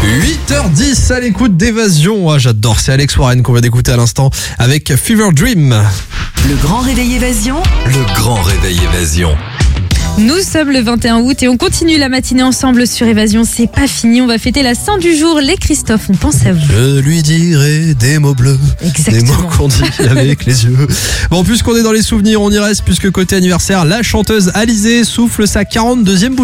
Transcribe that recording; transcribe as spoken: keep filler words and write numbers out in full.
huit heures dix à l'écoute d'Évasion. Ah, j'adore, c'est Alex Warren qu'on vient d'écouter à l'instant avec Fever Dream. Le grand réveil Évasion. Le grand réveil Évasion. Nous sommes le vingt et un août et on continue la matinée ensemble sur Évasion. C'est pas fini, on va fêter la Saint du jour. Les Christophe, on pense à vous. Je lui dirai des mots bleus. Exactement. Des mots qu'on dit avec les yeux. Bon, puisqu'on est dans les souvenirs, on y reste puisque côté anniversaire, la chanteuse Alizée souffle sa quarante-deuxième bougie.